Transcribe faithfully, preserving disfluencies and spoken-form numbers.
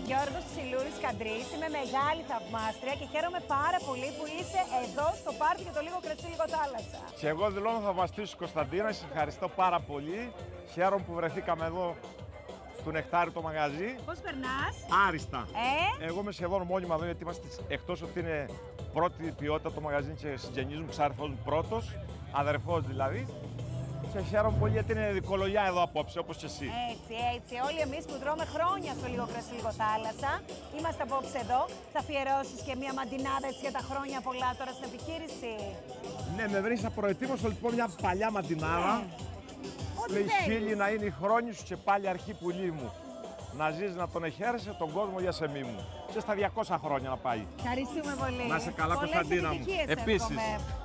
Γιώργος Ψηλούρης Καντρής, είμαι μεγάλη θαυμάστρια και χαίρομαι πάρα πολύ που είσαι εδώ στο πάρτι για το λίγο κρασί, λίγο θάλασσα. Και εγώ δηλώνω θαυμαστής της Κωνσταντίνας, σας ευχαριστώ πάρα πολύ. Χαίρομαι που βρεθήκαμε εδώ στο Νεκτάρι το μαγαζί. Πώς περνάς? Άριστα. Ε? Εγώ είμαι σχεδόν μόνιμα εδώ γιατί είμαστε, εκτός ότι είναι πρώτη ποιότητα το μαγαζί και συγγενής μου, ξάδερφός μου πρώτος, αδερφός δηλαδή. Και χαίρομαι πολύ γιατί είναι δικολογιά εδώ απόψε, όπως και εσύ. Έτσι, έτσι. Όλοι εμείς που τρώμε χρόνια στο λίγο κρασί, λίγο θάλασσα, είμαστε απόψε εδώ. Θα αφιερώσεις και μία μαντινάδα έτσι για τα χρόνια πολλά τώρα στην επιχείρηση? Ναι, με βρεις απροετοίμαστο λοιπόν μια παλιά μαντινάδα. Ό,τι Λέει θέλεις. χίλιοι να είναι οι χρόνοι σου και πάλι αρχή πουλί μου. Να ζεις, να τον εχαίρεσαι τον κόσμο για σεμί μου. Και στα διακόσια χρόνια να πάει. Ευχαριστούμε πολύ. Να είσαι καλά, Πολλές Κωνσταντίνα μου. επιτυχίες Επίσης. εύχομαι.